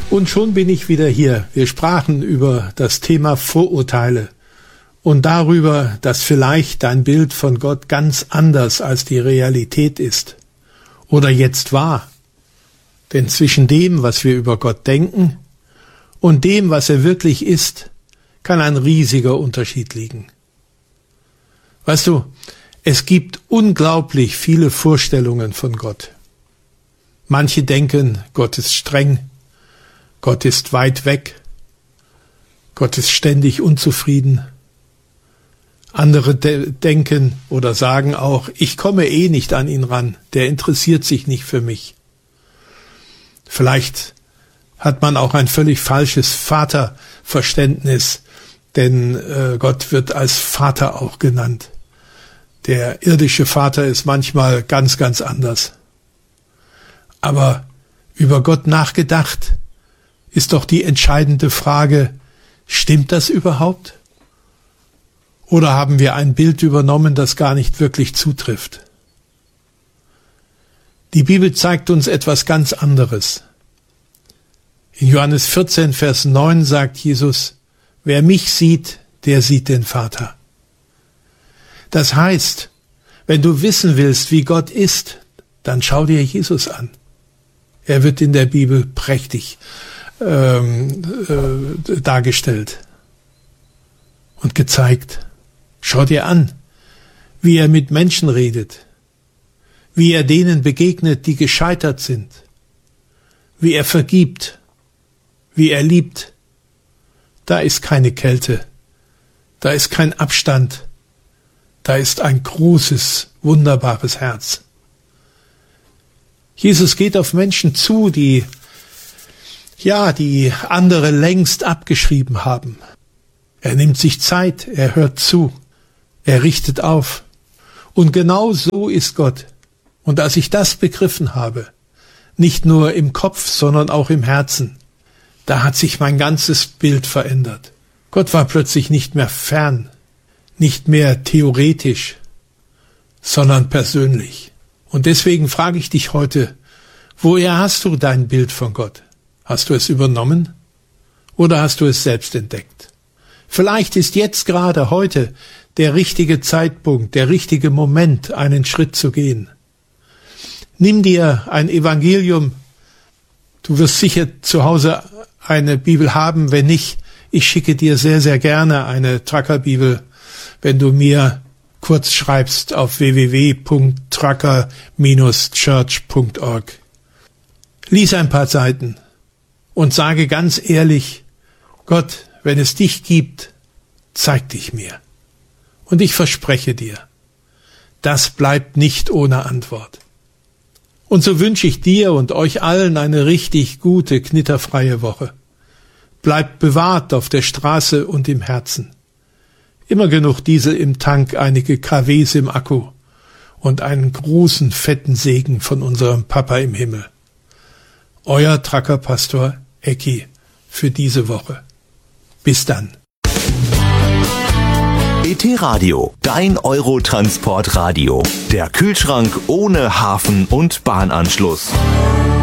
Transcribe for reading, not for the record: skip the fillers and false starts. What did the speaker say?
Und schon bin ich wieder hier. Wir sprachen über das Thema Vorurteile und darüber, dass vielleicht dein Bild von Gott ganz anders als die Realität ist oder jetzt war. Denn zwischen dem, was wir über Gott denken und dem, was er wirklich ist, kann ein riesiger Unterschied liegen. Weißt du, es gibt unglaublich viele Vorstellungen von Gott. Manche denken, Gott ist streng, Gott ist weit weg, Gott ist ständig unzufrieden. Andere denken oder sagen auch, ich komme eh nicht an ihn ran, der interessiert sich nicht für mich. Vielleicht hat man auch ein völlig falsches Vaterverständnis, denn Gott wird als Vater auch genannt. Der irdische Vater ist manchmal ganz, ganz anders. Aber über Gott nachgedacht ist doch die entscheidende Frage, stimmt das überhaupt? Oder haben wir ein Bild übernommen, das gar nicht wirklich zutrifft? Die Bibel zeigt uns etwas ganz anderes. In Johannes 14, Vers 9 sagt Jesus, wer mich sieht, der sieht den Vater. Das heißt, wenn du wissen willst, wie Gott ist, dann schau dir Jesus an. Er wird in der Bibel prächtig dargestellt und gezeigt. Schau dir an, wie er mit Menschen redet, wie er denen begegnet, die gescheitert sind, wie er vergibt, wie er liebt. Da ist keine Kälte, da ist kein Abstand, da ist ein großes, wunderbares Herz. Jesus geht auf Menschen zu, die andere längst abgeschrieben haben. Er nimmt sich Zeit, er hört zu, er richtet auf. Und genau so ist Gott. Und als ich das begriffen habe, nicht nur im Kopf, sondern auch im Herzen, da hat sich mein ganzes Bild verändert. Gott war plötzlich nicht mehr fern, nicht mehr theoretisch, sondern persönlich. Und deswegen frage ich dich heute, woher hast du dein Bild von Gott? Hast du es übernommen oder hast du es selbst entdeckt? Vielleicht ist jetzt gerade heute der richtige Zeitpunkt, der richtige Moment, einen Schritt zu gehen. Nimm dir ein Evangelium. Du wirst sicher zu Hause eine Bibel haben. Wenn nicht, ich schicke dir sehr, sehr gerne eine Tracker-Bibel, wenn du mir kurz schreibst auf www.tracker-church.org. Lies ein paar Seiten und sage ganz ehrlich, Gott, wenn es dich gibt, zeig dich mir. Und ich verspreche dir, das bleibt nicht ohne Antwort. Und so wünsche ich dir und euch allen eine richtig gute, knitterfreie Woche. Bleibt bewahrt auf der Straße und im Herzen. Immer genug Diesel im Tank, einige KWs im Akku und einen großen, fetten Segen von unserem Papa im Himmel. Euer Trackerpastor Ecki für diese Woche. Bis dann. ET Radio, dein Eurotransportradio. Der Kühlschrank ohne Hafen- und Bahnanschluss.